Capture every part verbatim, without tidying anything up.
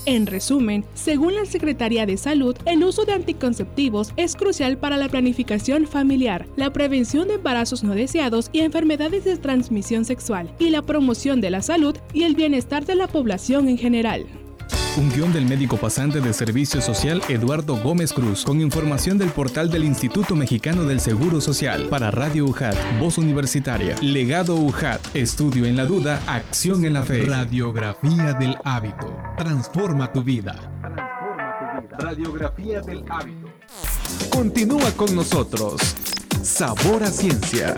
En resumen, según la Secretaría de Salud, el uso de anticonceptivos es crucial para la planificación familiar, la prevención de embarazos no deseados y enfermedades de transmisión sexual, y la promoción de la salud y el bienestar de la población en general. Un guión del médico pasante de Servicio Social Eduardo Gómez Cruz, con información del portal del Instituto Mexicano del Seguro Social. Para Radio U J A T, Voz Universitaria. Legado U J A T, estudio en la duda, acción en la fe. Radiografía del hábito. Transforma tu vida. Transforma tu vida. Radiografía del hábito. Continúa con nosotros. Sabor a Ciencia.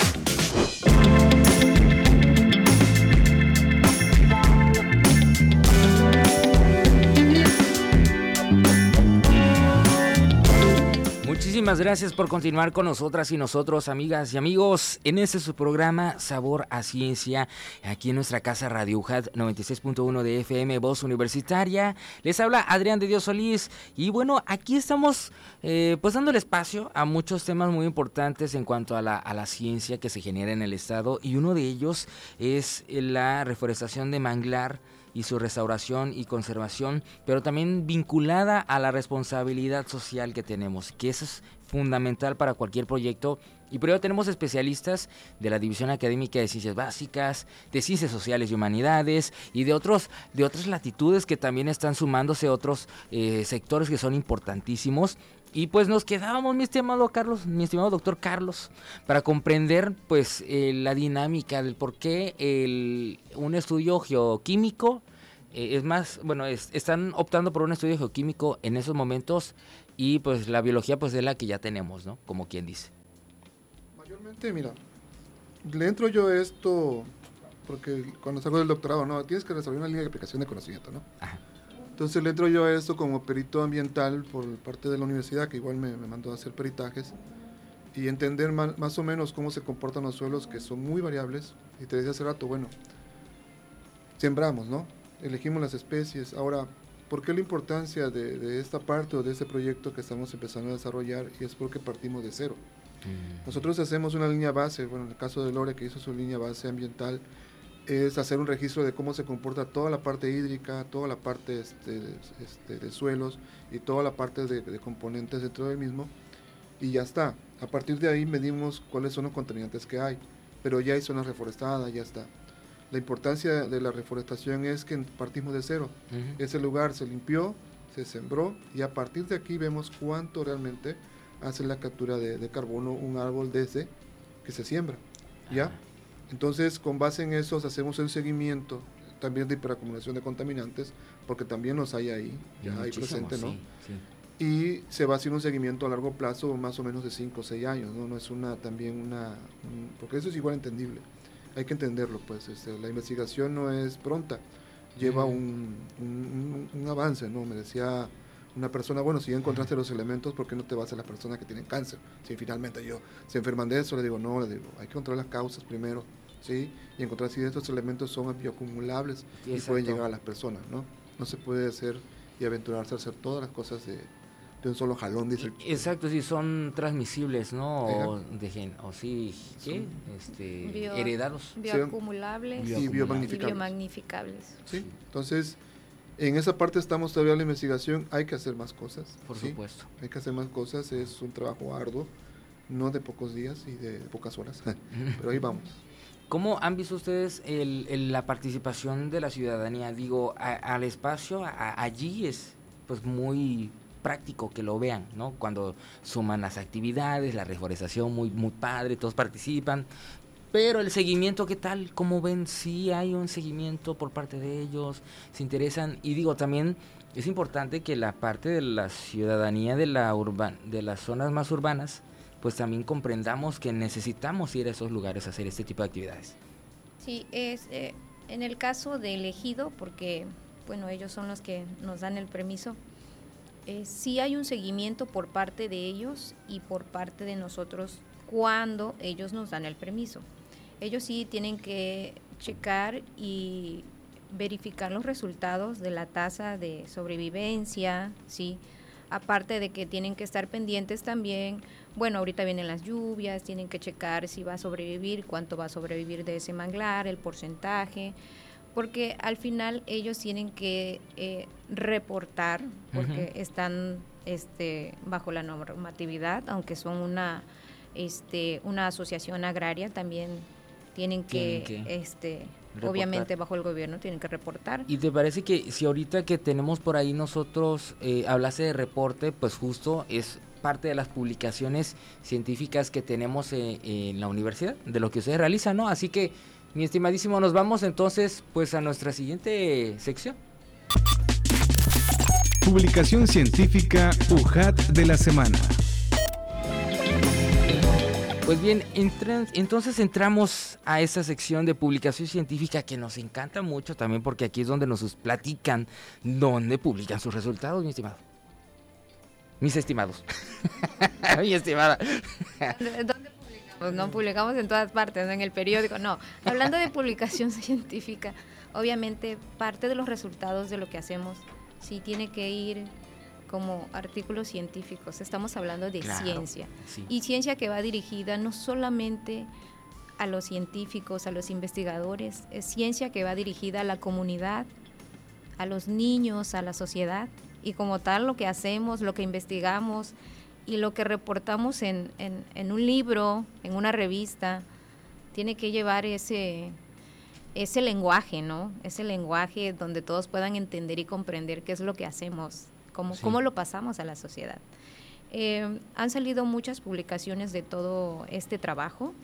Muchísimas gracias por continuar con nosotras y nosotros, amigas y amigos, en este su programa Sabor a Ciencia, aquí en nuestra casa Radio U J A T noventa y seis punto uno de F M, Voz Universitaria. Les habla Adrián de Dios Solís y bueno, aquí estamos eh, pues dando el espacio a muchos temas muy importantes en cuanto a la, a la ciencia que se genera en el estado, y uno de ellos es la reforestación de manglar y su restauración y conservación, pero también vinculada a la responsabilidad social que tenemos, que eso es fundamental para cualquier proyecto. Y por ello tenemos especialistas de la División Académica de Ciencias Básicas, de Ciencias Sociales y Humanidades y de otros de otras latitudes que también están sumándose otros eh, sectores que son importantísimos. Y pues nos quedábamos, mi estimado Carlos, mi estimado doctor Carlos, para comprender pues eh, la dinámica del por qué el, un estudio geoquímico, eh, es más, bueno, es, están optando por un estudio geoquímico en esos momentos, y pues la biología pues es la que ya tenemos, ¿no? Como quien dice. Mayormente, mira, le entro yo a esto porque cuando salgo del doctorado, no, tienes que desarrollar una línea de aplicación de conocimiento, ¿no? Ajá. Entonces le entro yo a esto como perito ambiental por parte de la universidad, que igual me, me mandó a hacer peritajes, y entender más, más o menos cómo se comportan los suelos, que son muy variables. Y te decía hace rato, bueno, sembramos, ¿no? Elegimos las especies. Ahora, ¿por qué la importancia de, de esta parte o de este proyecto que estamos empezando a desarrollar? Y es porque partimos de cero. Mm. Nosotros hacemos una línea base, bueno, en el caso de Lore, que hizo su línea base ambiental, es hacer un registro de cómo se comporta toda la parte hídrica, toda la parte este, este, de suelos y toda la parte de, de componentes dentro del mismo, y ya está. A partir de ahí medimos cuáles son los contaminantes que hay, pero ya hay zonas reforestadas, ya está. La importancia de la reforestación es que partimos de cero. Uh-huh. Ese lugar se limpió, se sembró, y a partir de aquí vemos cuánto realmente hace la captura de, de carbono un árbol desde que se siembra, ¿ya? Uh-huh. Entonces, con base en eso, hacemos un seguimiento también de hiperacumulación de contaminantes, porque también los hay ahí, ya hay presente, ¿no? Sí, sí. Y se va a hacer un seguimiento a largo plazo, más o menos de cinco o seis años, ¿no? No es una, también una, un, porque eso es igual entendible, hay que entenderlo, pues, este, la investigación no es pronta, lleva mm. un, un, un avance, ¿no? Me decía una persona, bueno, si ya encontraste los elementos, ¿por qué no te vas a las personas que tienen cáncer? Si finalmente yo se enferman de eso, le digo, no, le digo, hay que encontrar las causas primero, ¿sí? Y encontrar si estos elementos son bioacumulables y pueden llegar a las personas, ¿no? No se puede hacer y aventurarse a hacer todas las cosas de, de un solo jalón, dice el... Exacto, si son transmisibles, ¿no? O, de gen, o sí, ¿qué? Este, Bio, heredados. Bioacumulables y biomagnificables. Y biomagnificables. Sí, entonces... En esa parte estamos todavía en la investigación, hay que hacer más cosas. Por ¿sí? supuesto. Hay que hacer más cosas, es un trabajo arduo, no de pocos días y de pocas horas, pero ahí vamos. ¿Cómo han visto ustedes el, el, la participación de la ciudadanía? Digo, a, al espacio, a, allí es pues muy práctico que lo vean, ¿no? Cuando suman las actividades, la reforestación, muy, muy padre, todos participan. Pero el seguimiento, ¿qué tal? ¿Cómo ven? Sí hay un seguimiento por parte de ellos, se interesan. Y digo, también es importante que la parte de la ciudadanía de, la urban, de las zonas más urbanas, pues también comprendamos que necesitamos ir a esos lugares a hacer este tipo de actividades. Sí, es eh, en el caso del ejido, porque bueno, ellos son los que nos dan el permiso, eh, sí hay un seguimiento por parte de ellos y por parte de nosotros cuando ellos nos dan el permiso. Ellos sí tienen que checar y verificar los resultados de la tasa de sobrevivencia, sí, aparte de que tienen que estar pendientes también, bueno, ahorita vienen las lluvias, tienen que checar si va a sobrevivir, cuánto va a sobrevivir de ese manglar, el porcentaje, porque al final ellos tienen que eh, reportar, porque uh-huh. están este, bajo la normatividad, aunque son una, este, una asociación agraria, también tienen que, tienen que este, obviamente bajo el gobierno tienen que reportar. ¿Y te parece que si ahorita que tenemos por ahí nosotros, eh, hablase de reporte, pues justo es parte de las publicaciones científicas que tenemos eh, en la universidad, de lo que ustedes realizan, ¿no? Así que, mi estimadísimo, nos vamos entonces pues a nuestra siguiente sección. Publicación científica U J A T de la semana. Pues bien, entra, entonces entramos a esta sección de publicación científica que nos encanta mucho también, porque aquí es donde nos platican dónde publican sus resultados, mi estimado. Mis estimados. Mi estimada. ¿Dónde publicamos? No publicamos en todas partes, ¿no? En el periódico, no. Hablando de publicación científica, obviamente parte de los resultados de lo que hacemos sí tiene que ir como artículos científicos. Estamos hablando de claro, ciencia. Sí. Y ciencia que va dirigida no solamente a los científicos, a los investigadores, es ciencia que va dirigida a la comunidad, a los niños, a la sociedad. Y como tal, lo que hacemos, lo que investigamos y lo que reportamos en, en, en un libro, en una revista, tiene que llevar ese, ese lenguaje, ¿no? Ese lenguaje donde todos puedan entender y comprender qué es lo que hacemos, cómo, sí. cómo lo pasamos a la sociedad. Eh, han salido muchas publicaciones de todo este trabajo,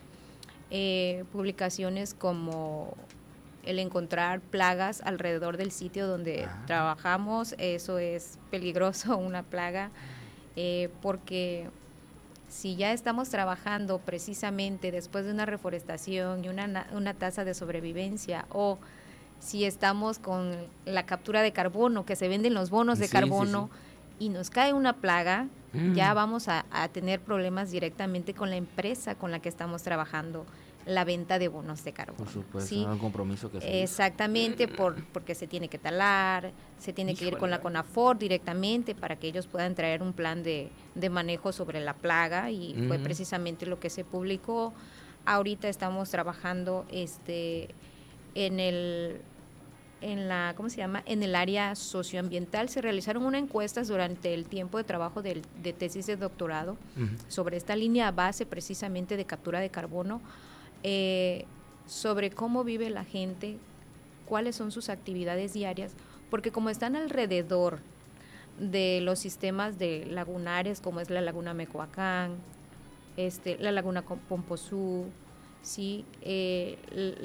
eh, publicaciones como el encontrar plagas alrededor del sitio donde ah. trabajamos, eso es peligroso, una plaga, eh, porque si ya estamos trabajando precisamente después de una reforestación y una, una tasa de sobrevivencia, o si estamos con la captura de carbono, que se venden los bonos de sí, carbono, sí, sí. y nos cae una plaga, mm. ya vamos a, a tener problemas directamente con la empresa con la que estamos trabajando, la venta de bonos de carbono. Por supuesto, ¿sí? ¿no? Un compromiso que se Exactamente, por, porque se tiene que talar, se tiene Híjole. que ir con la CONAFOR directamente para que ellos puedan traer un plan de, de manejo sobre la plaga, y mm. fue precisamente lo que se publicó. Ahorita estamos trabajando este en el en la ¿cómo se llama? en el área socioambiental. Se realizaron unas encuestas durante el tiempo de trabajo del, de tesis de doctorado uh-huh. sobre esta línea base precisamente de captura de carbono. Eh, sobre cómo vive la gente, cuáles son sus actividades diarias, porque como están alrededor de los sistemas de lagunares, como es la laguna Mecoacán, este, la laguna Pomposú, sí, eh,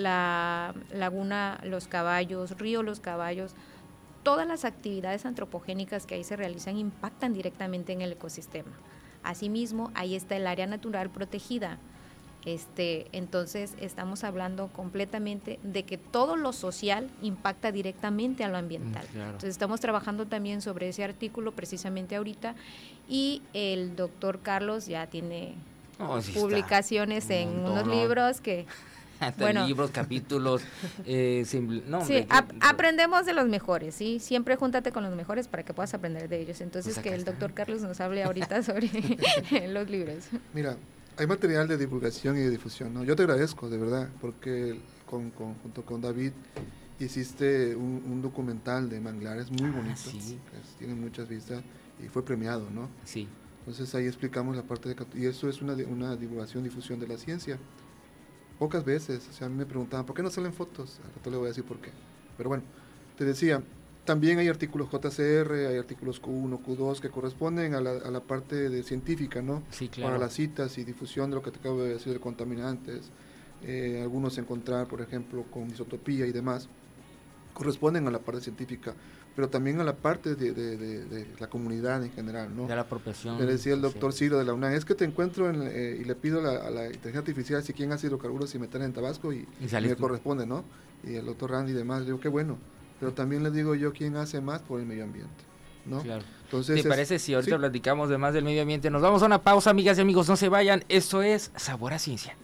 la laguna Los Caballos, río Los Caballos, todas las actividades antropogénicas que ahí se realizan impactan directamente en el ecosistema. Asimismo, ahí está el área natural protegida. Este, entonces estamos hablando completamente de que todo lo social impacta directamente a lo ambiental. Claro. Entonces estamos trabajando también sobre ese artículo precisamente ahorita, y el doctor Carlos ya tiene oh, sí publicaciones en montón, unos ¿no? libros que bueno, libros, capítulos, eh, simple, no, sí, ap- aprendemos de los mejores, sí, siempre júntate con los mejores para que puedas aprender de ellos. Entonces pues que el doctor Carlos nos hable ahorita sobre los libros. Mira, hay material de divulgación y de difusión, ¿no? Yo te agradezco, de verdad, porque con, con, junto con David hiciste un, un documental de manglares muy ah, bonito, sí. que es, tiene muchas vistas y fue premiado, ¿no? Sí. Entonces ahí explicamos la parte de... Y eso es una, una divulgación, difusión de la ciencia. Pocas veces, o sea, a mí me preguntaban, ¿por qué no salen fotos? Al rato le voy a decir por qué. Pero bueno, te decía, también hay artículos J C R, hay artículos Q uno, Q dos que corresponden a la, a la parte de científica, ¿no? Sí, claro. Para las citas y difusión de lo que te acabo de decir de contaminantes, eh, algunos encontrar, por ejemplo, con isotopía y demás, corresponden a la parte científica, pero también a la parte de, de, de, de la comunidad en general, ¿no? De la apropiación. Me decía el doctor sí. Ciro de la UNAM, es que te encuentro en, eh, y le pido la, a la inteligencia artificial si quién hace hidrocarburos y metales en Tabasco y, y, y me corresponde, ¿no? Y el doctor Randy y demás, le digo, qué bueno. Pero también les digo yo quién hace más por el medio ambiente, ¿no? Claro. Entonces, ¿te es, parece si ahorita sí. platicamos de más del medio ambiente? Nos vamos a una pausa, amigas y amigos, no se vayan. Esto es Sabor a Ciencia.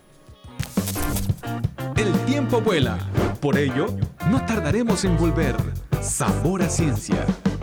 El tiempo vuela, por ello no tardaremos en volver. Sabor a Ciencia.